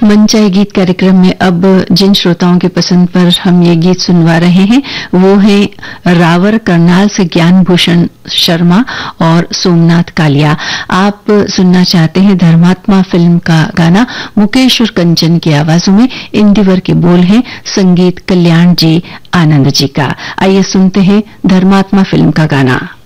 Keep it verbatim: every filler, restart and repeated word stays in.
मनचाहे गीत कार्यक्रम में अब जिन श्रोताओं की पसंद पर हम ये गीत सुनवा रहे हैं वो हैं रावर करनाल से ज्ञान भूषण शर्मा और सोमनाथ कालिया। आप सुनना चाहते हैं धर्मात्मा फिल्म का गाना मुकेश और कंचन की आवाजों में। इंदिवर के बोल हैं संगीत कल्याण जी आनंद जी का। आइए सुनते हैं धर्मात्मा फिल्म का गाना।